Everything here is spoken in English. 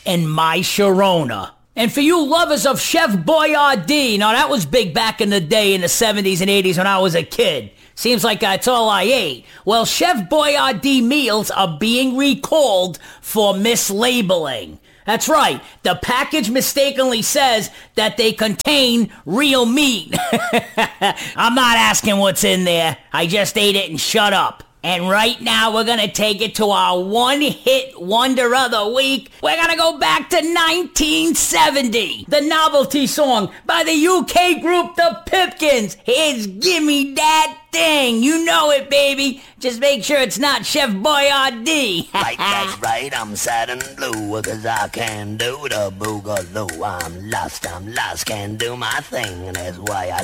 and My Sharona. And for you lovers of Chef Boyardee, now that was big back in the day in the 70s and 80s when I was a kid. Seems like that's all I ate. Well, Chef Boyardee meals are being recalled for mislabeling. That's right. The package mistakenly says that they contain real meat. I'm not asking what's in there. I just ate it and shut up. And right now, we're going to take it to our one-hit wonder of the week. We're going to go back to 1970. The novelty song by the UK group The Pipkins. Here's Gimme That Thing. You know it, baby. Just make sure it's not Chef Boyardee. Right, that's right. I'm sad and blue, 'cause I can't do the boogaloo. I'm lost, can't do my thing. And that's why I